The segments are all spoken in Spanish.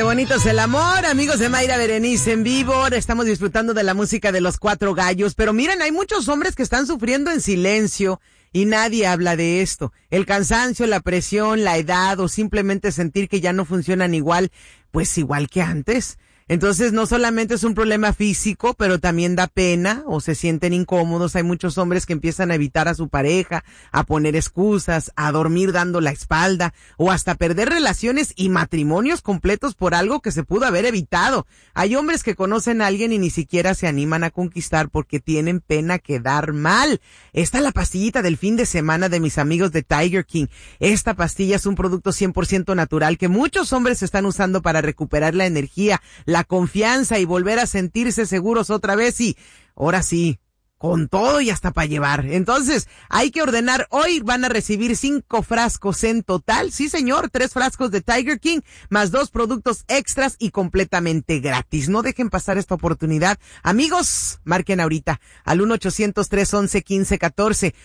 bonito es el amor, amigos de Mayra Berenice en vivo. Estamos disfrutando de la música de los Cuatro Gallos, pero miren, hay muchos hombres que están sufriendo en silencio y nadie habla de esto. El cansancio, la presión, la edad o simplemente sentir que ya no funcionan igual, pues igual que antes. Entonces no solamente es un problema físico, pero también da pena o se sienten incómodos. Hay muchos hombres que empiezan a evitar a su pareja, a poner excusas, a dormir dando la espalda o hasta perder relaciones y matrimonios completos por algo que se pudo haber evitado. Hay hombres que conocen a alguien y ni siquiera se animan a conquistar porque tienen pena quedar mal. Esta es la pastillita del fin de semana de mis amigos de Tiger King. Esta pastilla es un producto 100% natural que muchos hombres están usando para recuperar la energía, la confianza y volver a sentirse seguros otra vez y ahora sí, con todo y hasta para llevar. Entonces, hay que ordenar hoy, van a recibir 5 frascos en total. Sí, señor, 3 frascos de Tiger King, más 2 productos extras y completamente gratis. No dejen pasar esta oportunidad. Amigos, marquen ahorita al 1-800-311-1514.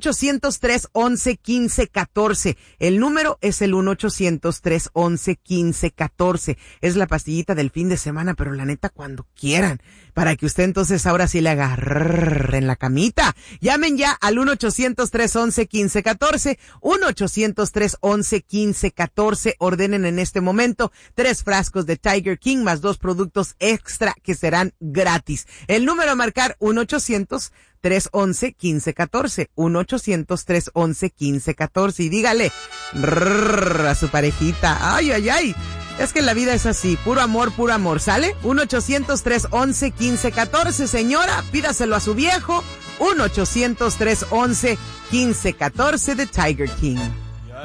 1-800-311-1514. El número es el 1-800-311-1514. Es la pastillita del fin de semana, pero la neta cuando quieran. Para que usted entonces ahora sí le agarre en la camita. Llamen ya al 1-800-311-1514, 1-800-311-1514. Ordenen en este momento 3 frascos de Tiger King más 2 productos extra que serán gratis. El número a marcar 1-800-311-1514, 1-800-311-1514 y dígale a su parejita, ay, ay, ay. Es que la vida es así, puro amor, ¿sale? 1-800-311-1514, señora, pídaselo a su viejo, 1-800-311-1514 de Tiger King.